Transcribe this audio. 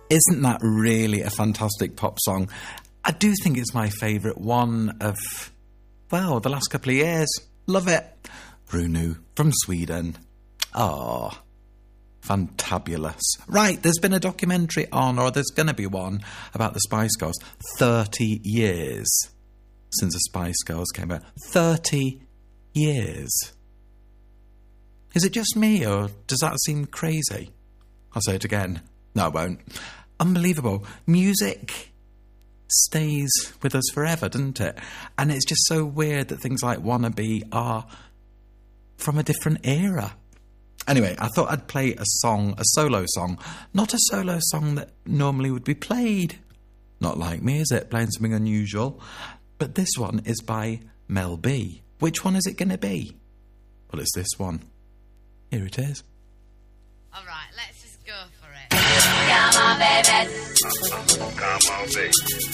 Isn't that really a fantastic pop song? I do think it's my favourite one of, well, the last couple of years. Love it. Runu from Sweden. Oh, fantabulous. Right, there's been a documentary on, or there's going to be one, about the Spice Girls. 30 years since the Spice Girls came out. 30 years. Is it just me, or does that seem crazy? I'll say it again. No, I won't. Unbelievable. Music stays with us forever, doesn't it? And it's just so weird that things like Wannabe are from a different era. Anyway, I thought I'd play a solo song. Not a solo song that normally would be played. Not like me, is it? Playing something unusual. But this one is by Mel B. Which one is it going to be? Well, it's this one. Here it is. All right, let's just go for it. Come on, baby. Come on, baby.